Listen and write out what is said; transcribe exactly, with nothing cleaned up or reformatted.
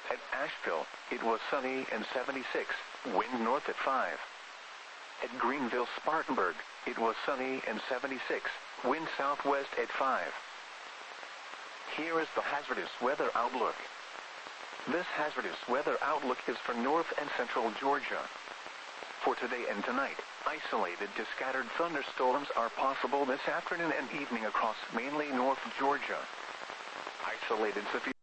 At Asheville, it was sunny and seventy-six, wind north at five. At Greenville Spartanburg, it was sunny and seventy-six, wind southwest at five. Here is the hazardous weather outlook. This hazardous weather outlook is for north and central Georgia. For today and tonight, isolated to scattered thunderstorms are possible this afternoon and evening across mainly north Georgia. Isolated severe